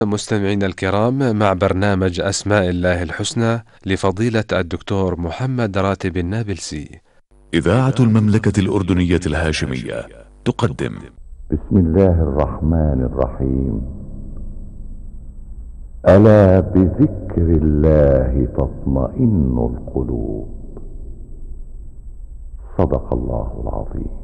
مستمعينا الكرام، مع برنامج أسماء الله الحسنى لفضيلة الدكتور محمد راتب النابلسي. إذاعة المملكة الأردنية الهاشمية تقدم بسم الله الرحمن الرحيم. ألا بذكر الله تطمئن القلوب. صدق الله العظيم.